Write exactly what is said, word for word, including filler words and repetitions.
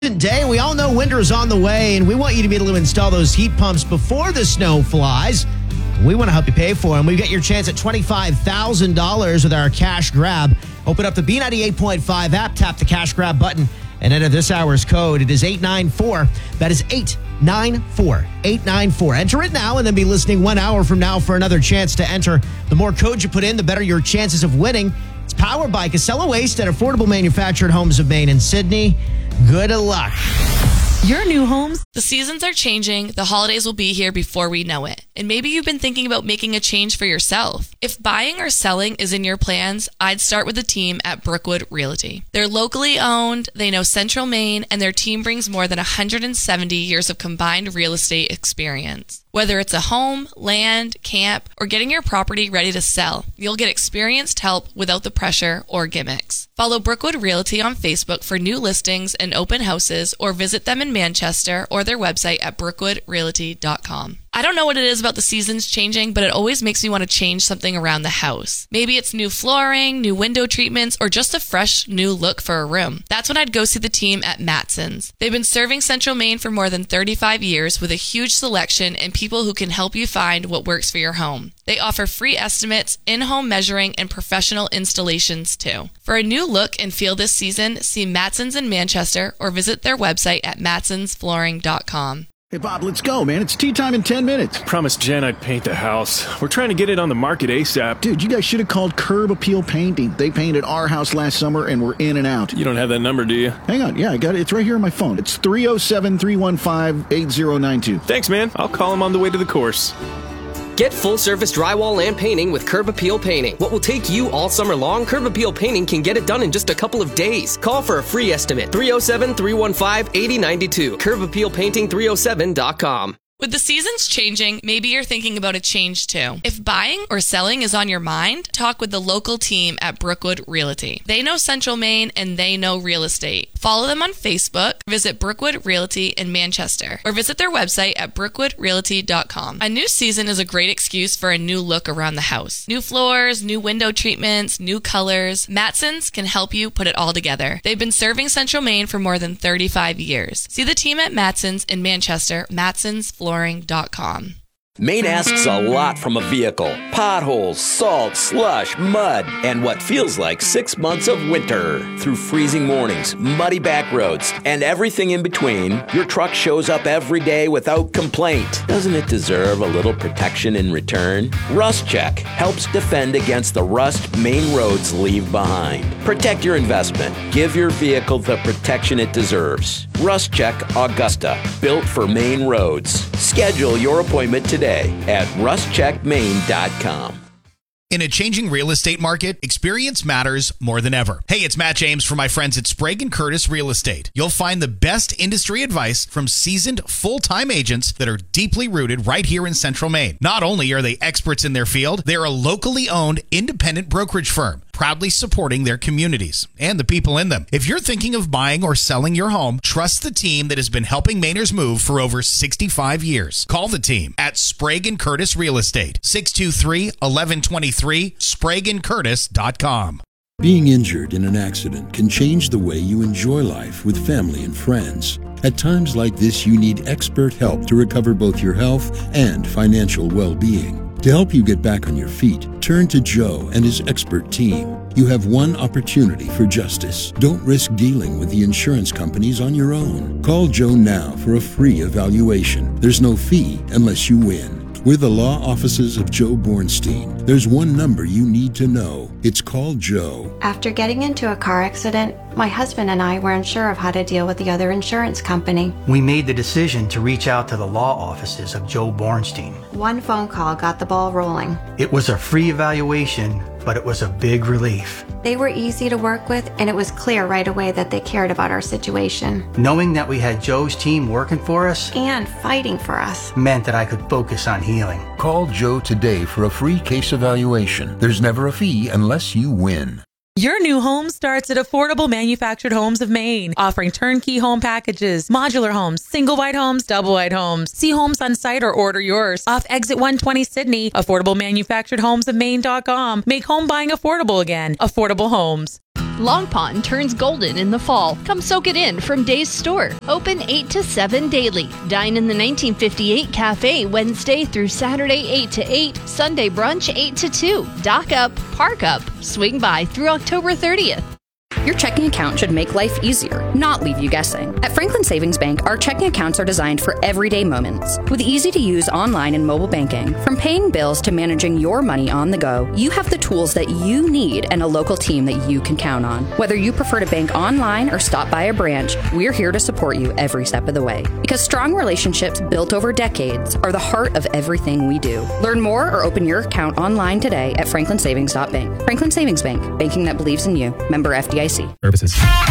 Day. We all know winter is on the way, and we want you to be able to install those heat pumps before the snow flies. We want to help you pay for them. We've got your chance at twenty-five thousand dollars with our cash grab. Open up the B ninety-eight point five app, tap the cash grab button, and enter this hour's code. It is eight nine four. That is eight nine four. eight nine four. Enter it now and then be listening one hour from now for another chance to enter. The more codes you put in, the better your chances of winning. It's powered by Casella Waste at Affordable Manufactured Homes of Maine and Sydney. Good luck. Your new homes. The seasons are changing. The holidays will be here before we know it. And maybe you've been thinking about making a change for yourself. If buying or selling is in your plans, I'd start with the team at Brookwood Realty. They're locally owned, they know Central Maine, and their team brings more than one hundred seventy years of combined real estate experience. Whether it's a home, land, camp, or getting your property ready to sell, you'll get experienced help without the pressure or gimmicks. Follow Brookwood Realty on Facebook for new listings and open houses, or visit them in Manchester or their website at brookwood realty dot com. I don't know what it is about the seasons changing, but it always makes me want to change something around the house. Maybe it's new flooring, new window treatments, or just a fresh new look for a room. That's when I'd go see the team at Matson's. They've been serving Central Maine for more than thirty-five years with a huge selection and people who can help you find what works for your home. They offer free estimates, in-home measuring, and professional installations too. For a new look and feel this season, see Matson's in Manchester or visit their website at matsons flooring dot com. Hey, Bob, let's go, man. It's tea time in ten minutes. Promised Jen I'd paint the house. We're trying to get it on the market ASAP. Dude, you guys should have called Curb Appeal Painting. They painted our house last summer, and we're in and out. You don't have that number, do you? Hang on. Yeah, I got it. It's right here on my phone. It's three oh seven, three one five, eight oh nine two. Thanks, man. I'll call him on the way to the course. Get full-service drywall and painting with Curb Appeal Painting. What will take you all summer long, Curb Appeal Painting can get it done in just a couple of days. Call for a free estimate, three oh seven, three one five, eight oh nine two. curb appeal painting three oh seven dot com. With the seasons changing, maybe you're thinking about a change too. If buying or selling is on your mind, talk with the local team at Brookwood Realty. They know Central Maine and they know real estate. Follow them on Facebook, visit Brookwood Realty in Manchester, or visit their website at brookwood realty dot com. A new season is a great excuse for a new look around the house. New floors, new window treatments, new colors. Matson's can help you put it all together. They've been serving Central Maine for more than thirty-five years. See the team at Matson's in Manchester, matsons flooring dot com. Maine asks a lot from a vehicle. Potholes, salt, slush, mud, and what feels like six months of winter. Through freezing mornings, muddy back roads, and everything in between, your truck shows up every day without complaint. Doesn't it deserve a little protection in return? Rust Check helps defend against the rust Maine roads leave behind. Protect your investment. Give your vehicle the protection it deserves. Rust Check Augusta, built for Maine roads. Schedule your appointment today at rust check maine dot com. In a changing real estate market, experience matters more than ever. Hey, it's Matt James from my friends at Sprague and Curtis Real Estate. You'll find the best industry advice from seasoned full-time agents that are deeply rooted right here in Central Maine. Not only are they experts in their field, they're a locally owned independent brokerage firm, proudly supporting their communities and the people in them. If you're thinking of buying or selling your home, trust the team that has been helping Mainers move for over sixty-five years. Call the team at Sprague and Curtis Real Estate, six two three, one one two three, sprague and curtis dot com. Being injured in an accident can change the way you enjoy life with family and friends. At times like this, you need expert help to recover both your health and financial well-being. To help you get back on your feet, turn to Joe and his expert team. You have one opportunity for justice. Don't risk dealing with the insurance companies on your own. Call Joe now for a free evaluation. There's no fee unless you win. We're the law offices of Joe Bornstein. There's one number you need to know. It's called Joe. After getting into a car accident, my husband and I weren't sure of how to deal with the other insurance company. We made the decision to reach out to the law offices of Joe Bornstein. One phone call got the ball rolling. It was a free evaluation, but it was a big relief. They were easy to work with, and it was clear right away that they cared about our situation. Knowing that we had Joe's team working for us and fighting for us meant that I could focus on healing. Call Joe today for a free case evaluation. There's never a fee unless you win. Your new home starts at Affordable Manufactured Homes of Maine, offering turnkey home packages, modular homes, single wide homes, double wide homes. See homes on site or order yours. Off Exit one twenty Sydney, affordable manufactured homes of maine dot com. Make home buying affordable again. Affordable Homes. Long Pond turns golden in the fall. Come soak it in from Days Store. Open eight to seven daily. Dine in the nineteen fifty-eight Cafe Wednesday through Saturday eight to eight. Sunday brunch eight to two. Dock up, park up, swing by through October thirtieth. Your checking account should make life easier, not leave you guessing. At Franklin Savings Bank, our checking accounts are designed for everyday moments. With easy-to-use online and mobile banking, from paying bills to managing your money on the go, you have the tools that you need and a local team that you can count on. Whether you prefer to bank online or stop by a branch, we're here to support you every step of the way. Because strong relationships built over decades are the heart of everything we do. Learn more or open your account online today at franklin savings dot bank. Franklin Savings Bank, banking that believes in you. Member F D I C. Purposes.